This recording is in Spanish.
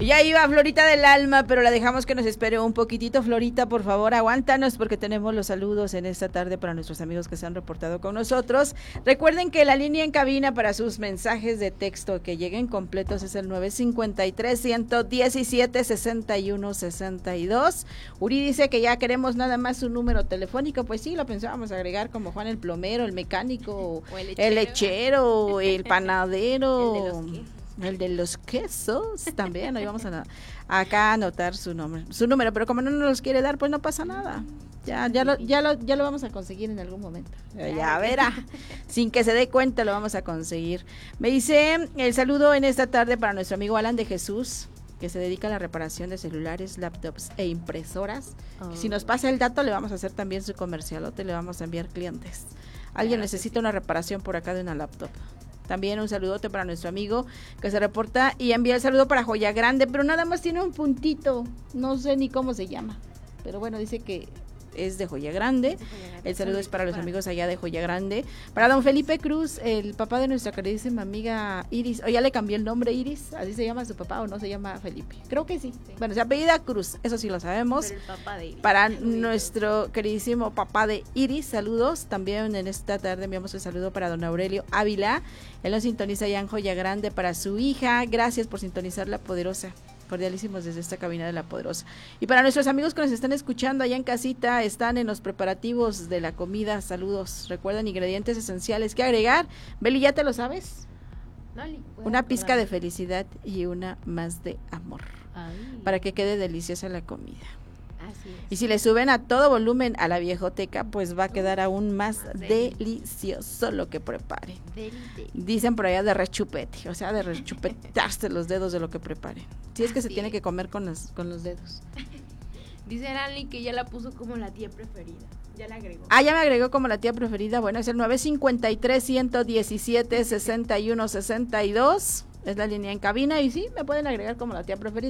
Ya iba Florita del Alma, pero la dejamos que nos espere un poquitito. Florita, por favor, aguántanos porque tenemos los saludos en esta tarde para nuestros amigos que se han reportado con nosotros. Recuerden que la línea en cabina para sus mensajes de texto que lleguen completos es el 953-117-6162. Uri dice que ya queremos nada más su número telefónico. Pues sí, lo pensábamos agregar como Juan el plomero, el mecánico, o el lechero, el panadero. El de los quesos también, ahí vamos a acá anotar su número, pero como no nos los quiere dar, pues no pasa nada. Ya lo vamos a conseguir en algún momento. Ya verá, sin que se dé cuenta lo vamos a conseguir. Me dice el saludo en esta tarde para nuestro amigo Alan de Jesús, que se dedica a la reparación de celulares, laptops e impresoras. Si nos pasa el dato, le vamos a hacer también su comercialote, le vamos a enviar clientes. Alguien necesita una reparación por acá de una laptop. También un saludote para nuestro amigo que se reporta y envía el saludo para Joya Grande, pero nada más tiene un puntito, no sé ni cómo se llama, pero bueno, dice que es de Joya Grande. El saludo es para los amigos allá de Joya Grande. Para don Felipe Cruz, el papá de nuestra queridísima amiga Iris, o ya le cambié el nombre, Iris, así se llama su papá o no se llama Felipe, creo que sí. Bueno, se apellida Cruz, eso sí lo sabemos. Pero el papá de Iris. Para nuestro queridísimo papá de Iris, saludos. También en esta tarde enviamos un saludo para don Aurelio Ávila, él nos sintoniza ya en Joya Grande. Para su hija, gracias por sintonizar La Poderosa. Cordialísimos desde esta cabina de La Poderosa. Y para nuestros amigos que nos están escuchando allá en casita, están en los preparativos de la comida, saludos. Recuerden, ingredientes esenciales que agregar. Beli, ¿ya te lo sabes? Una pizca de felicidad y una más de amor. Para que quede deliciosa la comida. Así es. Y si le suben a todo volumen a la viejoteca, pues va a quedar aún más delicioso lo que preparen. Dicen por allá de rechupete, o sea, de rechupetarse los dedos de lo que preparen. Si es que se tiene que comer con los dedos. Dice Arely que ya la puso como la tía preferida. Ya la agregó. Ya me agregó como la tía preferida. Bueno, es el 953-117-6162. Es la línea en cabina y sí, me pueden agregar como la tía preferida.